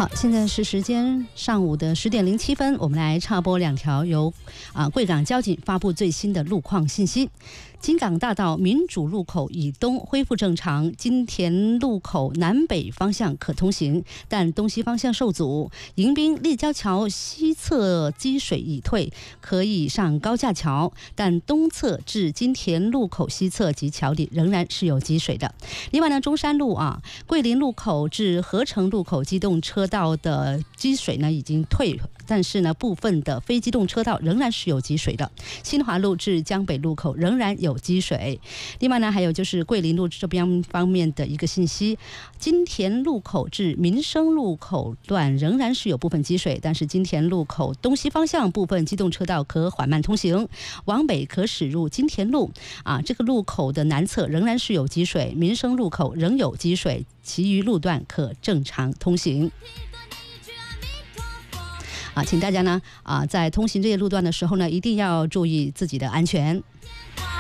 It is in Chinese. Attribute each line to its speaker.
Speaker 1: 好，现在是时间上午的10点07分，我们来插播2条由贵港交警发布最新的路况信息。金港大道民主路口以东恢复正常，金田路口南北方向可通行，但东西方向受阻。迎宾立交桥西侧积水已退，可以上高架桥，但东侧至金田路口西侧及桥底仍然是有积水的。另外呢，中山路桂林路口至合成路口机动车道的积水呢已经退，但是呢部分的非机动车道仍然是有积水的。新华路至江北路口仍然有积水。另外呢，还有就是桂林路这边方面的一个信息，金田路口至民生路口段仍然是有部分积水，但是金田路口东西方向部分机动车道可缓慢通行，往北可驶入金田路这个路口的南侧仍然是有积水，民生路口仍有积水，其余路段可正常通行。请大家呢在通行这些路段的时候呢，一定要注意自己的安全。